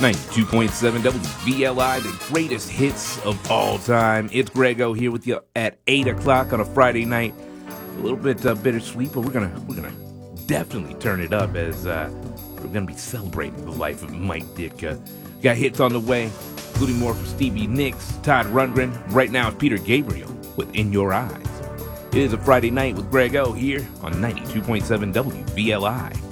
92.7 WVLI, the greatest hits of all time. It's Grego here with you at 8 o'clock on a Friday night. A little bit bittersweet, but we're gonna definitely turn it up as we're gonna be celebrating the life of Mike Dick. Got hits on the way, including more from Stevie Nicks, Todd Rundgren. Right now it's Peter Gabriel with In Your Eyes. It is a Friday night with Grego here on 92.7 WVLI.